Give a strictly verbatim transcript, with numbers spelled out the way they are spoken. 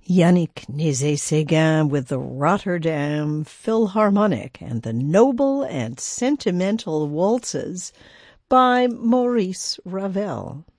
Yannick Nézet-Séguin with the Rotterdam Philharmonic and the Noble and Sentimental Waltzes by Maurice Ravel.